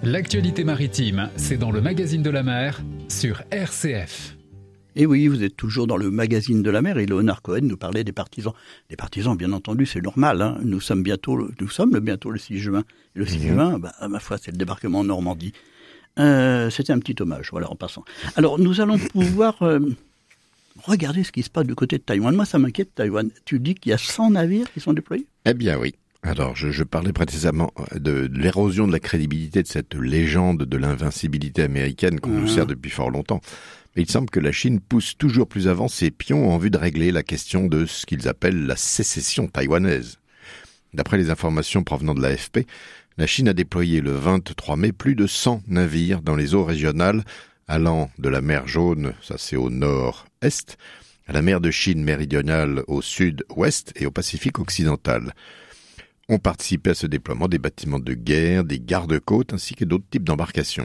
L'actualité maritime, c'est dans le magazine de la mer sur RCF. Et oui, vous êtes toujours dans le magazine de la mer et Léonard Cohen nous parlait des partisans. Les partisans, bien entendu, c'est normal. Hein. Nous sommes bientôt le 6 juin. Et le 6 juin, ma foi, c'est le débarquement en Normandie. C'était un petit hommage, voilà, en passant. Alors, nous allons pouvoir regarder ce qui se passe du côté de Taïwan. Moi, ça m'inquiète, Taïwan. Tu dis qu'il y a 100 navires qui sont déployés ? Eh bien, oui. Alors, je parlais précisément de l'érosion de la crédibilité de cette légende de l'invincibilité américaine qu'on nous sert depuis fort longtemps. Mais il semble que la Chine pousse toujours plus avant ses pions en vue de régler la question de ce qu'ils appellent la sécession taïwanaise. D'après les informations provenant de l'AFP, la Chine a déployé le 23 mai plus de 100 navires dans les eaux régionales allant de la mer Jaune, ça c'est au nord-est, à la mer de Chine méridionale au sud-ouest et au Pacifique occidental. Ont participé à ce déploiement des bâtiments de guerre, des gardes-côtes ainsi que d'autres types d'embarcations.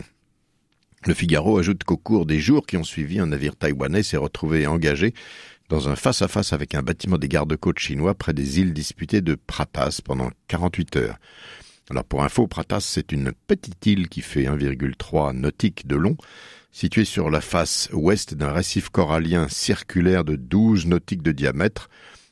Le Figaro ajoute qu'au cours des jours qui ont suivi, un navire taïwanais s'est retrouvé engagé dans un face-à-face avec un bâtiment des gardes-côtes chinois près des îles disputées de Pratas pendant 48 heures. Alors pour info, Pratas, c'est une petite île qui fait 1,3 nautique de long, située sur la face ouest d'un récif corallien circulaire de 12 nautiques de diamètre,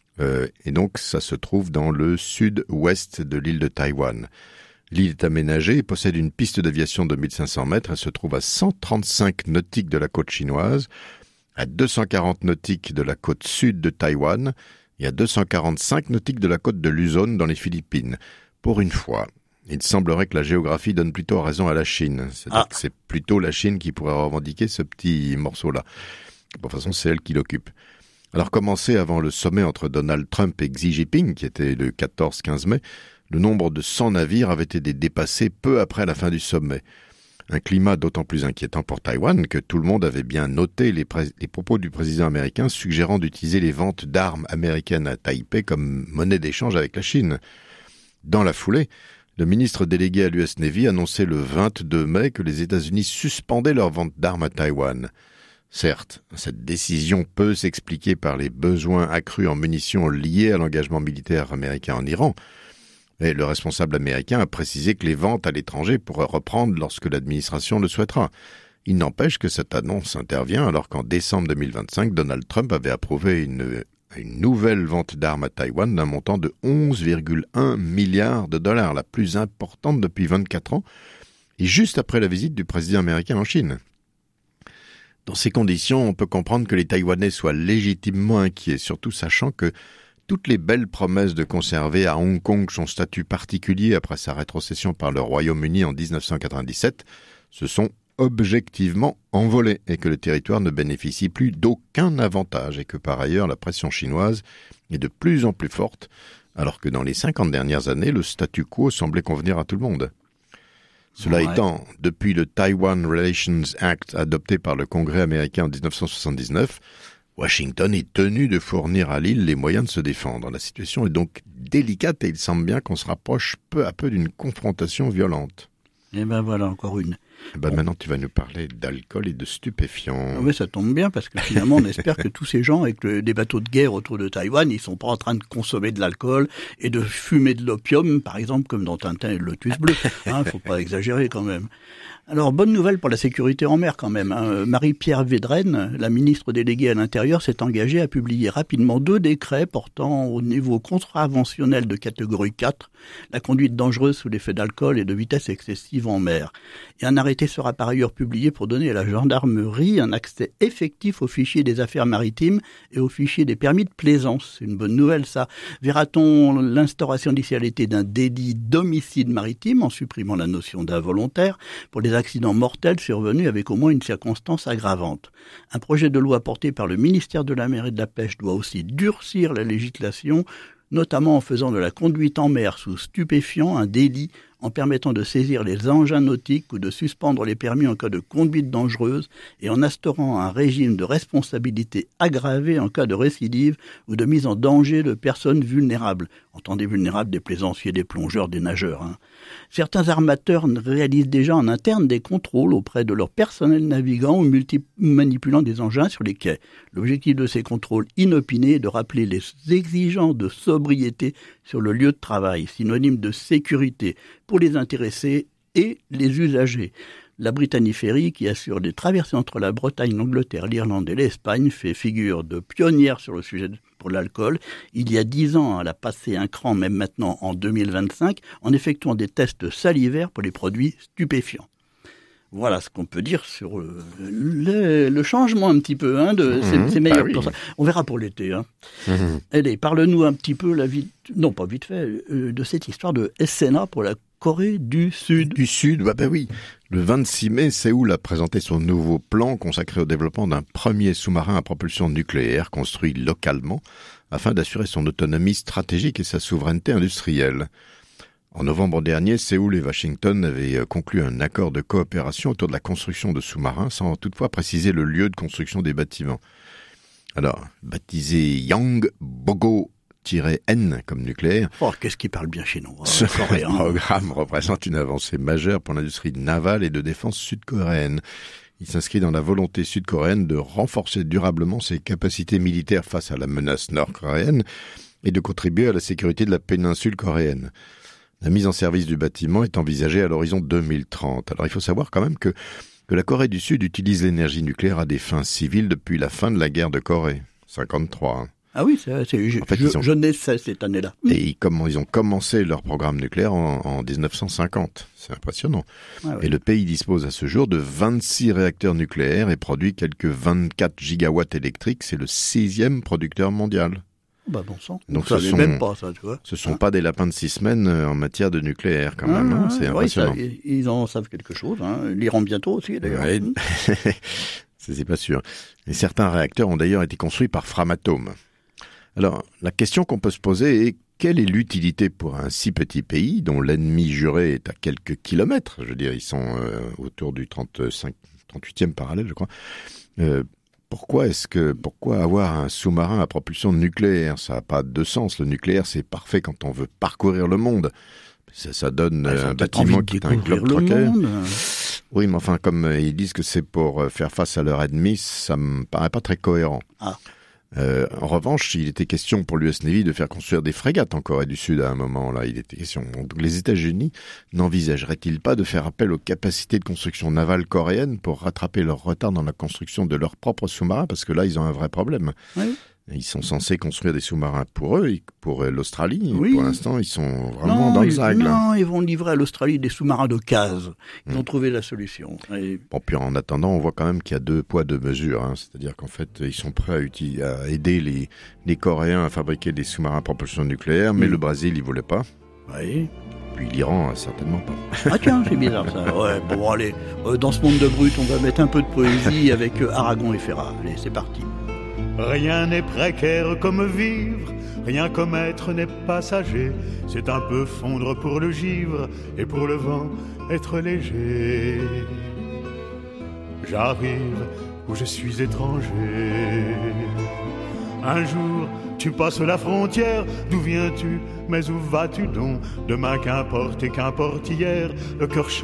et donc ça se trouve dans le sud-ouest de l'île de Taïwan. L'île est aménagée et possède une piste d'aviation de 1500 mètres. Elle se trouve à 135 nautiques de la côte chinoise, à 240 nautiques de la côte sud de Taïwan et à 245 nautiques de la côte de Luzon dans les Philippines. Pour une fois, il semblerait que la géographie donne plutôt raison à la Chine. C'est-à-dire que c'est plutôt la Chine qui pourrait revendiquer ce petit morceau-là. De toute façon, c'est elle qui l'occupe. Alors, commencé avant le sommet entre Donald Trump et Xi Jinping, qui était le 14-15 mai, le nombre de 100 navires avait été dépassé peu après la fin du sommet. Un climat d'autant plus inquiétant pour Taïwan que tout le monde avait bien noté les propos du président américain suggérant d'utiliser les ventes d'armes américaines à Taipei comme monnaie d'échange avec la Chine. Dans la foulée, le ministre délégué à l'US Navy annonçait le 22 mai que les États-Unis suspendaient leurs ventes d'armes à Taïwan. Certes, cette décision peut s'expliquer par les besoins accrus en munitions liés à l'engagement militaire américain en Iran, mais le responsable américain a précisé que les ventes à l'étranger pourraient reprendre lorsque l'administration le souhaitera. Il n'empêche que cette annonce intervient alors qu'en décembre 2025, Donald Trump avait approuvé une nouvelle vente d'armes à Taïwan d'un montant de 11,1 milliards de dollars, la plus importante depuis 24 ans, et juste après la visite du président américain en Chine. Dans ces conditions, on peut comprendre que les Taïwanais soient légitimement inquiets, surtout sachant que toutes les belles promesses de conserver à Hong Kong son statut particulier après sa rétrocession par le Royaume-Uni en 1997 se sont objectivement envolées et que le territoire ne bénéficie plus d'aucun avantage et que par ailleurs la pression chinoise est de plus en plus forte alors que dans les 50 dernières années, le statu quo semblait convenir à tout le monde. Cela étant, depuis le Taiwan Relations Act adopté par le Congrès américain en 1979, Washington est tenu de fournir à l'île les moyens de se défendre. La situation est donc délicate et il semble bien qu'on se rapproche peu à peu d'une confrontation violente. Et ben voilà, encore une. Maintenant, tu vas nous parler d'alcool et de stupéfiants. Oui, ça tombe bien parce que finalement, on espère que tous ces gens avec des bateaux de guerre autour de Taïwan, ils sont pas en train de consommer de l'alcool et de fumer de l'opium, par exemple, comme dans Tintin et le Lotus Bleu. Faut pas exagérer quand même. Alors, bonne nouvelle pour la sécurité en mer quand même. Marie-Pierre Védrenne, la ministre déléguée à l'Intérieur, s'est engagée à publier rapidement 2 décrets portant au niveau contraventionnel de catégorie 4 la conduite dangereuse sous l'effet d'alcool et de vitesse excessive en mer. Et un arrêté sera par ailleurs publié pour donner à la gendarmerie un accès effectif au fichier des affaires maritimes et au fichier des permis de plaisance. C'est une bonne nouvelle, ça. Verra-t-on l'instauration d'ici à l'été d'un délit d'homicide maritime en supprimant la notion d'involontaire pour les accidents mortels survenus avec au moins une circonstance aggravante. Un projet de loi porté par le ministère de la Mer et de la Pêche doit aussi durcir la législation, notamment en faisant de la conduite en mer sous stupéfiants un délit, en permettant de saisir les engins nautiques ou de suspendre les permis en cas de conduite dangereuse et en instaurant un régime de responsabilité aggravée en cas de récidive ou de mise en danger de personnes vulnérables. Entendez vulnérables des plaisanciers, des plongeurs, des nageurs. Certains armateurs réalisent déjà en interne des contrôles auprès de leur personnel navigant ou manipulant des engins sur les quais. L'objectif de ces contrôles inopinés est de rappeler les exigences de sobriété sur le lieu de travail, synonyme de sécurité pour les intéressés et les usagers. La Brittany Ferries, qui assure des traversées entre la Bretagne, l'Angleterre, l'Irlande et l'Espagne, fait figure de pionnière sur le sujet pour l'alcool. Il y a 10 ans, elle a passé un cran, même maintenant en 2025, en effectuant des tests salivaires pour les produits stupéfiants. Voilà ce qu'on peut dire sur le changement un petit peu. C'est meilleur pour ça. On verra pour l'été. Allez, parle-nous un petit peu, pas vite fait, de cette histoire de SNA pour la Corée du Sud. Du Sud, oui. Le 26 mai, Séoul a présenté son nouveau plan consacré au développement d'un premier sous-marin à propulsion nucléaire construit localement afin d'assurer son autonomie stratégique et sa souveraineté industrielle. En novembre dernier, Séoul et Washington avaient conclu un accord de coopération autour de la construction de sous-marins sans toutefois préciser le lieu de construction des bâtiments. Alors, baptisé Yangbogo-N comme nucléaire. Oh, qu'est-ce qui parle bien chinois, Ce programme représente une avancée majeure pour l'industrie navale et de défense sud-coréenne. Il s'inscrit dans la volonté sud-coréenne de renforcer durablement ses capacités militaires face à la menace nord-coréenne et de contribuer à la sécurité de la péninsule coréenne. La mise en service du bâtiment est envisagée à l'horizon 2030. Alors il faut savoir quand même que la Corée du Sud utilise l'énergie nucléaire à des fins civiles depuis la fin de la guerre de Corée, 1953. Ah oui, je naissais cette année-là. Et ils ont commencé leur programme nucléaire en 1950. C'est impressionnant. Ah oui. Et le pays dispose à ce jour de 26 réacteurs nucléaires et produit quelques 24 gigawatts électriques. C'est le 6e producteur mondial. Bon sang. Donc ça n'est même pas ça, tu vois. Ce sont pas des lapins de 6 semaines en matière de nucléaire quand même. C'est impressionnant. Oui, ils en savent quelque chose. L'Iran bientôt aussi d'ailleurs. Ouais. C'est pas sûr. Et certains réacteurs ont d'ailleurs été construits par Framatome. Alors, la question qu'on peut se poser est quelle est l'utilité pour un si petit pays dont l'ennemi juré est à quelques kilomètres? Je veux dire, ils sont autour du 38e parallèle, je crois. Pourquoi avoir un sous-marin à propulsion nucléaire? Ça n'a pas de sens. Le nucléaire, c'est parfait quand on veut parcourir le monde. Ça donne un bâtiment qui est un globe-trotteur. Oui, mais enfin, comme ils disent que c'est pour faire face à leur ennemi, ça me paraît pas très cohérent. En revanche, il était question pour l'US Navy de faire construire des frégates en Corée du Sud à un moment. Là, il était question. Donc, les États-Unis n'envisageraient-ils pas de faire appel aux capacités de construction navale coréennes pour rattraper leur retard dans la construction de leurs propres sous-marins? Parce que là, ils ont un vrai problème. Oui. Ils sont censés construire des sous-marins pour eux, et pour l'Australie. Oui. Pour l'instant, ils sont vraiment dans le zag. Non, ils vont livrer à l'Australie des sous-marins de case. Ils ont trouvé la solution. Bon, puis en attendant, on voit quand même qu'il y a 2 poids 2 mesures. C'est-à-dire qu'en fait, ils sont prêts à aider les Coréens à fabriquer des sous-marins à propulsion nucléaire, mais le Brésil, il voulait pas. Oui. Puis l'Iran, certainement pas. Ah tiens, c'est bizarre ça. Ouais, bon, allez, dans ce monde de brut, on va mettre un peu de poésie avec Aragon et Ferrat. Allez, c'est parti. Rien n'est précaire comme vivre, rien comme être n'est passager. C'est un peu fondre pour le givre et pour le vent être léger. J'arrive où je suis étranger. Un jour, tu passes la frontière, d'où viens-tu, mais où vas-tu donc? Demain, qu'importe et qu'importe hier, le cœur